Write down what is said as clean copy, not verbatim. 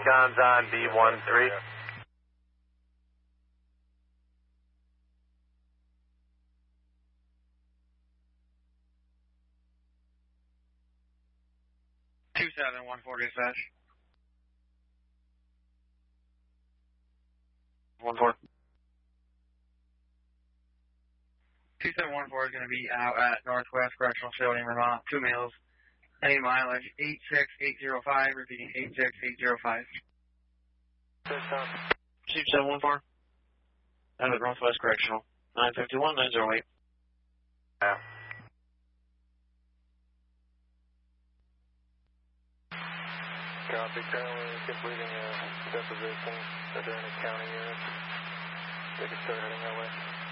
Recon's on B13. Two 7-1-4 dispatch. 1-4. 2714 is going to be out at Northwest Correctional Facility in Vermont. 2 males. Any mileage 86805. Repeating 86805. 2714. Out at Northwest Correctional. 951-908. Yeah. Copy, currently completing a deposition. Are there any county units? They can start heading that way.